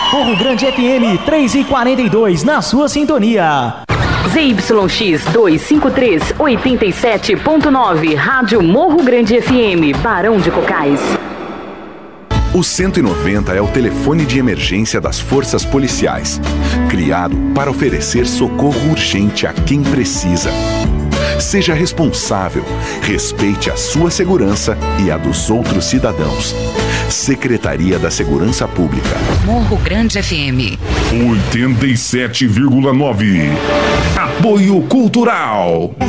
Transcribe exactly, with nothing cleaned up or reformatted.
Morro Grande F M três e quarenta e dois, na sua sintonia. Z Y X duzentos e cinquenta e três, oitenta e sete ponto nove, Rádio Morro Grande F M, Barão de Cocais. O cento e noventa é o telefone de emergência das forças policiais, criado para oferecer socorro urgente a quem precisa. Seja responsável, respeite a sua segurança e a dos outros cidadãos. Secretaria da Segurança Pública. Morro Grande F M oitenta e sete vírgula nove. Apoio Cultural.